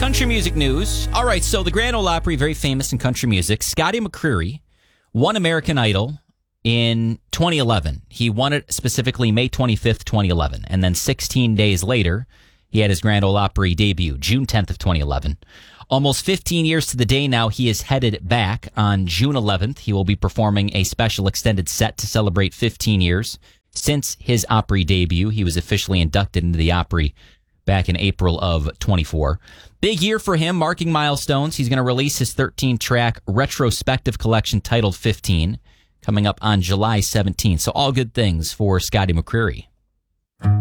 Country music news. All right, so the Grand Ole Opry, very famous in country music. Scotty McCreery won American Idol in 2011. He won it specifically May 25th, 2011. And then 16 days later, he had his Grand Ole Opry debut, June 10th of 2011. Almost 15 years to the day now, he is headed back on June 11th. He will be performing a special extended set to celebrate 15 years since his Opry debut. He was officially inducted into the Opry back in April of 24. Big year for him, marking milestones. He's going to release his 13-track retrospective collection titled 15, coming up on July 17th. So all good things for Scotty McCreery.